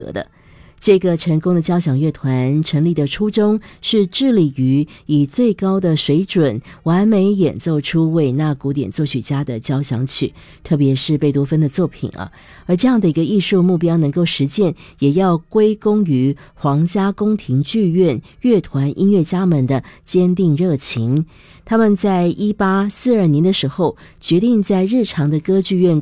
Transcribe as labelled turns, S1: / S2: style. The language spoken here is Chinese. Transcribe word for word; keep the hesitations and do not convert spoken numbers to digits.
S1: 的。这个成功的交响乐团成立的初衷是致力于以最高的水准完美演奏出维也纳古典作曲家的交响曲，特别是贝多芬的作品啊。而这样的一个艺术目标能够实现，也要归功于皇家宫廷剧院乐团音乐家们的坚定热情。他们在一八四二年的时候决定在日常的歌剧院